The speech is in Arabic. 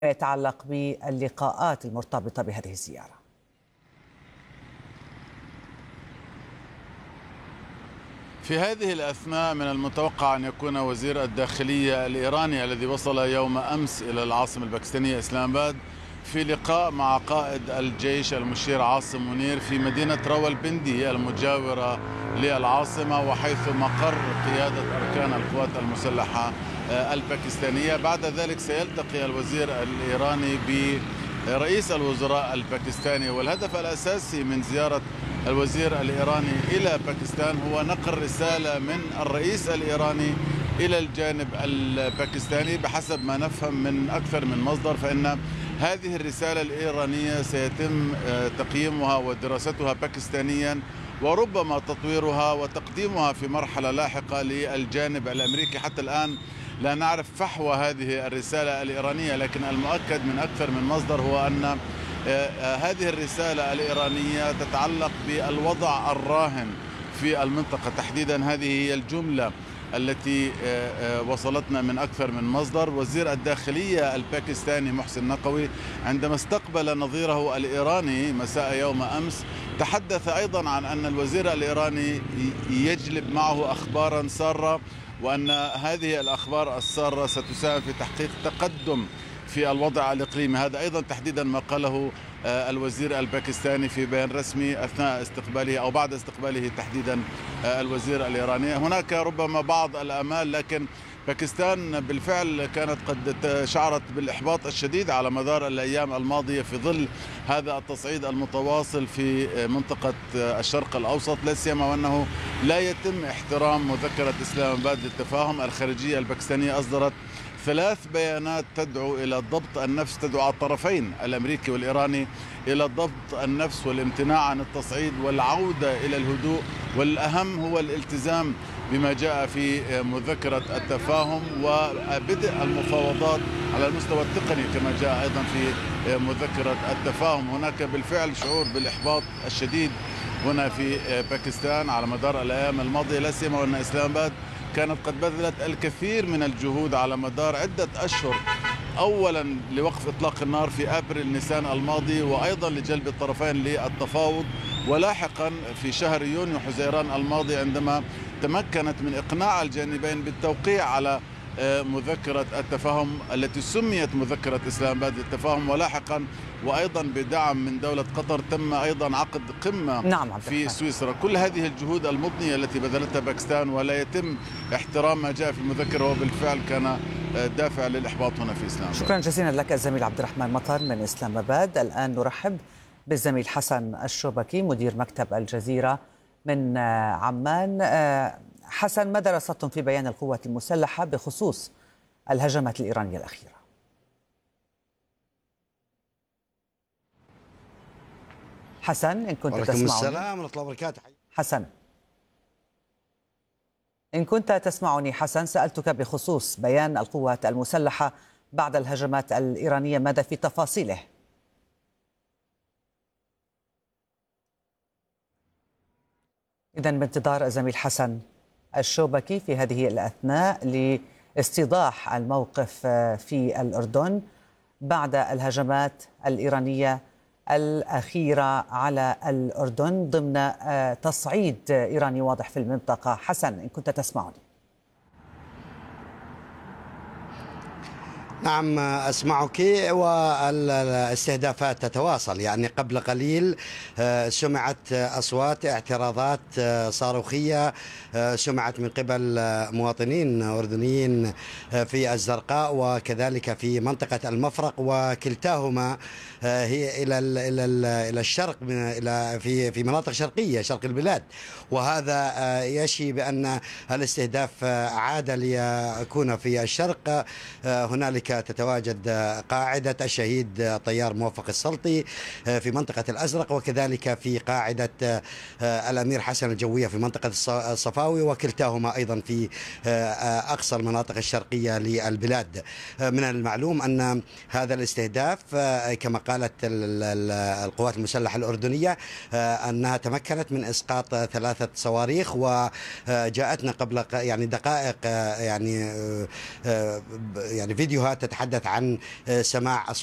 يتعلق باللقاءات المرتبطة بهذه الزيارة. في هذه الأثناء من المتوقع أن يكون وزير الداخلية الإيراني الذي وصل يوم أمس إلى العاصمة الباكستانية إسلام آباد في لقاء مع قائد الجيش المشير عاصم منير في مدينة راولبندي المجاورة للعاصمة، وحيث مقر قيادة أركان القوات المسلحة الباكستانية. بعد ذلك سيلتقي الوزير الإيراني برئيس الوزراء الباكستاني، والهدف الأساسي من زيارة الوزير الإيراني إلى باكستان هو نقل رسالة من الرئيس الإيراني إلى الجانب الباكستاني. بحسب ما نفهم من أكثر من مصدر، فإن هذه الرسالة الإيرانية سيتم تقييمها ودراستها باكستانيا، وربما تطويرها وتقديمها في مرحلة لاحقة للجانب الأمريكي. حتى الآن لا نعرف فحوى هذه الرسالة الإيرانية، لكن المؤكد من أكثر من مصدر هو أن هذه الرسالة الإيرانية تتعلق بالوضع الراهن في المنطقة تحديدا. هذه هي الجملة التي وصلتنا من أكثر من مصدر. وزير الداخلية الباكستاني محسن نقوي عندما استقبل نظيره الإيراني مساء يوم أمس تحدث أيضا عن أن الوزير الإيراني يجلب معه أخبارا سارة، وأن هذه الأخبار السارة ستساهم في تحقيق تقدم في الوضع الإقليمي. هذا أيضا تحديدا ما قاله الوزير الباكستاني في بيان رسمي أثناء استقباله أو بعد استقباله تحديدا الوزير الإيراني. هناك ربما بعض الآمال، لكن باكستان بالفعل كانت قد شعرت بالإحباط الشديد على مدار الأيام الماضية في ظل هذا التصعيد المتواصل في منطقة الشرق الأوسط، لا سيما وأنه لا يتم احترام مذكرة إسلام آباد للتفاهم. الخارجية الباكستانية أصدرت 3 بيانات تدعو إلى ضبط النفس، تدعو على الطرفين الأمريكي والإيراني إلى ضبط النفس والامتناع عن التصعيد والعودة إلى الهدوء، والأهم هو الالتزام بما جاء في مذكرة التفاهم وبدء المفاوضات على المستوى التقني كما جاء أيضا في مذكرة التفاهم. هناك بالفعل شعور بالإحباط الشديد هنا في باكستان على مدار الأيام الماضية، لا سيما وأن إسلام آباد كانت قد بذلت الكثير من الجهود على مدار عدة أشهر، أولا لوقف إطلاق النار في أبريل نيسان الماضي، وأيضا لجلب الطرفين للتفاوض، ولاحقا في شهر يونيو حزيران الماضي عندما تمكنت من إقناع الجانبين بالتوقيع على مذكرة التفاهم التي سميت مذكرة إسلام آباد للتفاهم. ولاحقا وأيضا بدعم من دولة قطر تم أيضا عقد قمة في سويسرا. كل هذه الجهود المضنية التي بذلتها باكستان ولا يتم احترام ما جاء في المذكرة، وبالفعل كان دافع للإحباط هنا في إسلام آباد. شكرا جزيلا لك الزميل عبد الرحمن مطر من إسلام آباد. الآن نرحب بالزميل حسن الشوبكي مدير مكتب الجزيرة من عمان. حسن، ما درستم في بيان القوات المسلحة بخصوص الهجمات الإيرانية الأخيرة؟ حسن إن كنت تسمعني. السلام ورحمة الله وبركاته. حسن إن كنت تسمعني. حسن، سألتك بخصوص بيان القوات المسلحة بعد الهجمات الإيرانية، ماذا في تفاصيله؟ إذن بانتظار الزميل حسن الشوبكي في هذه الأثناء لاستيضاح الموقف في الأردن بعد الهجمات الإيرانية الأخيرة على الأردن ضمن تصعيد إيراني واضح في المنطقة. حسن إن كنت تسمعني. نعم أسمعك، والاستهدافات تتواصل. يعني قبل قليل سمعت أصوات اعتراضات صاروخية سمعت من قبل مواطنين أردنيين في الزرقاء وكذلك في منطقة المفرق، وكلتاهما هي إلى الشرق، في مناطق شرقية شرق البلاد، وهذا يشي بأن الاستهداف عاد ليكون في الشرق. هنالك تتواجد قاعدة الشهيد طيار موفق السلطي في منطقة الأزرق، وكذلك في قاعدة الأمير حسن الجوية في منطقة الصفاوي، وكلتاهما أيضا في أقصى المناطق الشرقية للبلاد. من المعلوم أن هذا الاستهداف كما قالت القوات المسلحة الأردنية أنها تمكنت من إسقاط 3 صواريخ، وجاءتنا قبل يعني دقائق يعني فيديوهات تتحدث عن سماع